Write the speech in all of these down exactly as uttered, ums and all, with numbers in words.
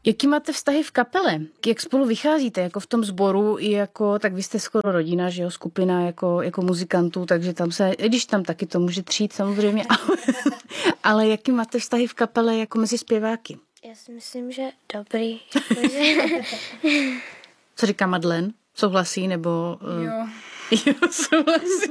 Jaký máte vztahy v kapele? Jak spolu vycházíte? Jako v tom sboru i jako, tak vy jste skoro rodina, že jo, skupina jako, jako muzikantů, takže tam se, když tam taky to může třít samozřejmě, ale, ale jaký máte vztahy v kapele jako mezi zpěváky? Já si myslím, že dobrý. Co říká Madeleine? Souhlasí nebo... Jo. Jo, souhlasí.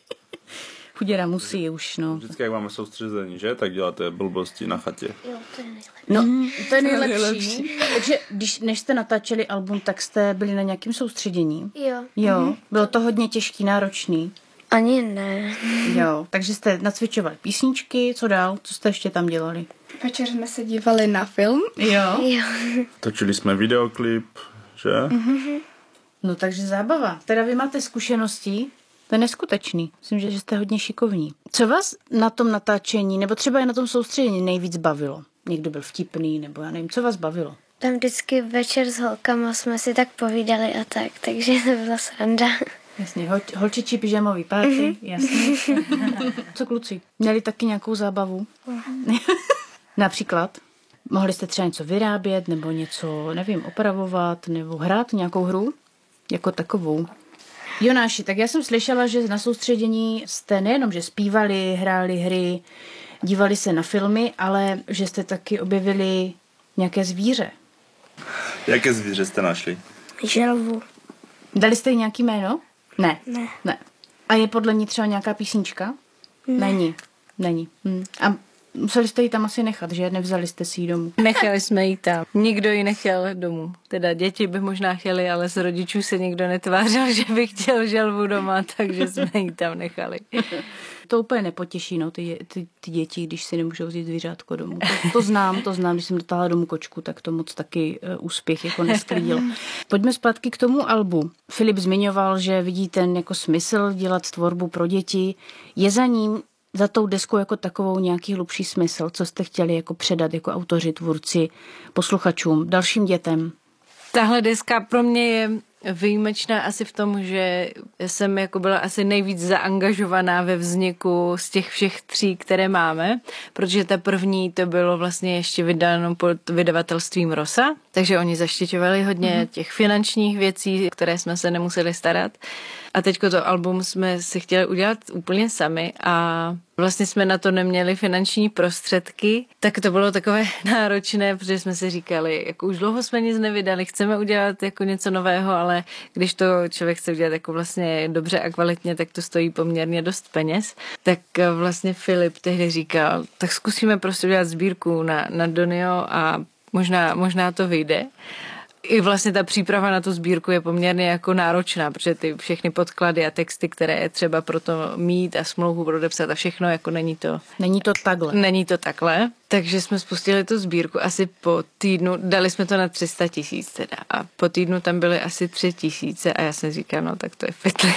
Chuděra musí už, no. Vždycky, jak máme soustředění, že? Tak děláte blbosti na chatě. Jo, to je nejlepší. No, to je To je nejlepší. nejlepší. Takže když, než jste natáčeli album, tak jste byli na nějakém soustředění? Jo. Jo. Bylo to hodně těžký, náročný? Ani ne. Jo. Takže jste nacvičovali písničky, co dál? Co jste ještě tam dělali? Večer jsme se dívali na film. Jo. Jo. Točili jsme videoklip, že? Mm-hmm. No takže zábava. Teda vy máte zkušenosti? To je neskutečný. Myslím, že, že jste hodně šikovní. Co vás na tom natáčení, nebo třeba i na tom soustředění nejvíc bavilo? Někdo byl vtipný, nebo já nevím, co vás bavilo? Tam vždycky večer s holkama jsme si tak povídali a tak, takže to byla sranda. Jasně, hol, holčičí pyžamový párty, mm-hmm. jasně. Co kluci? Měli taky nějakou zábavu? Mm-hmm. Například? Mohli jste třeba něco vyrábět, nebo něco, nevím, opravovat, nebo hrát nějakou hru? Jako takovou. Jonáši, tak já jsem slyšela, že na soustředění jste nejenom, že zpívali, hráli hry, dívali se na filmy, ale že jste taky objevili nějaké zvíře. Jaké zvíře jste našli? Želvu. Dali jste jí nějaký jméno? Ne. Ne. Ne. A je podle ní třeba nějaká písnička? Ne. Není. Není. Hm. A museli jste ji tam asi nechat, že? Nevzali jste si ji domů. Nechali jsme ji tam. Nikdo ji nechtěl domů. Teda děti by možná chtěli, ale z rodičů se nikdo netvářil, že by chtěl želvu doma, takže jsme ji tam nechali. To úplně nepotěší, no, ty, ty, ty děti, když si nemůžou vzít zvířátko domů. To, to znám, to znám, když jsem dotáhla domů kočku, tak to moc taky uh, úspěch jako nesklidilo. Pojďme zpátky k tomu albu. Filip zmiňoval, že vidí ten jako smysl dělat tvorbu pro děti. Je za ním, za tou deskou jako takovou nějaký hlubší smysl, co jste chtěli jako předat jako autoři, tvůrci, posluchačům, dalším dětem? Tahle deska pro mě je výjimečná asi v tom, že jsem jako byla asi nejvíc zaangažovaná ve vzniku z těch všech tří, které máme, protože ta první to bylo vlastně ještě vydáno pod vydavatelstvím Rosa, takže oni zaštiťovali hodně mm-hmm. těch finančních věcí, které jsme se nemuseli starat. A teďko to album jsme si chtěli udělat úplně sami a vlastně jsme na to neměli finanční prostředky, tak to bylo takové náročné, protože jsme si říkali, jako už dlouho jsme nic nevydali, chceme udělat jako něco nového, ale když to člověk chce udělat jako vlastně dobře a kvalitně, tak to stojí poměrně dost peněz. Tak vlastně Filip tehdy říkal, tak zkusíme prostě udělat sbírku na, na Donio a možná, možná to vyjde. I vlastně ta příprava na tu sbírku je poměrně jako náročná, protože ty všechny podklady a texty, které je třeba pro to mít a smlouvu podepsat a všechno, jako není to... Není to takhle. Není to takhle. Takže jsme spustili tu sbírku asi po týdnu, dali jsme to na tři sta tisíc teda a po týdnu tam byly asi tři tisíce a já jsem říkala, no tak to je pytle.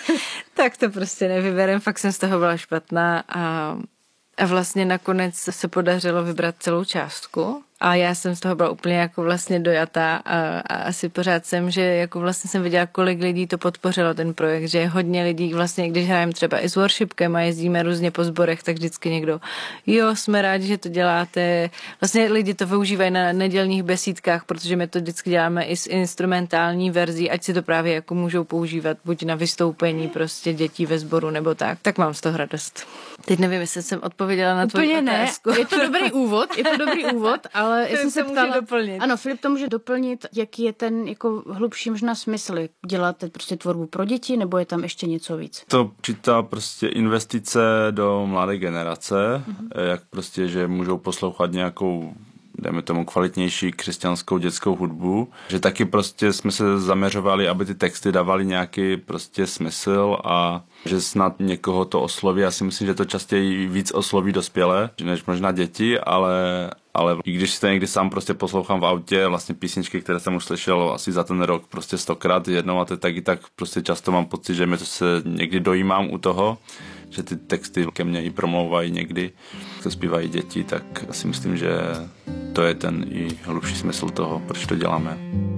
Tak to prostě nevyberem, fakt jsem z toho byla špatná a, a vlastně nakonec se podařilo vybrat celou částku. A já jsem z toho byla úplně jako vlastně dojatá a, a asi pořád jsem, že jako vlastně jsem viděla, kolik lidí to podpořilo ten projekt, že hodně lidí vlastně, když hrajeme třeba i s worshipkem a jezdíme různě po sborech, tak vždycky někdo, jo, jsme rádi, že to děláte. Vlastně lidi to využívají na nedělních besídkách, protože my to vždycky děláme i s instrumentální verzí, ať si to právě jako můžou používat buď na vystoupení prostě dětí ve sboru nebo tak. Tak mám z toho radost. Teď nevím, jestli jsem odpověděla na tvoji otázku. Ne, je to dobrý úvod, je to dobrý úvod, ale já jsem se ptala, doplnit. Ano, Filip to může doplnit, jaký je ten jako hlubší možná smysl. Děláte prostě tvorbu pro děti, nebo je tam ještě něco víc? To čítá prostě investice do mladé generace, mm-hmm. jak prostě, že můžou poslouchat nějakou, dejme tomu, kvalitnější křesťanskou dětskou hudbu, že taky prostě jsme se zaměřovali, aby ty texty dávaly nějaký prostě smysl a že snad někoho to osloví. Já si myslím, že to častěji víc osloví dospělé, než možná děti, ale, ale i když si to někdy sám prostě poslouchám v autě, vlastně písničky, které jsem už slyšel asi za ten rok prostě stokrát jednou a to taky tak prostě často mám pocit, že mě to se někdy dojímám u toho, že ty texty ke mně i promlouvají někdy, to zpívají děti, tak si myslím, že to je ten i hlubší smysl toho, proč to děláme.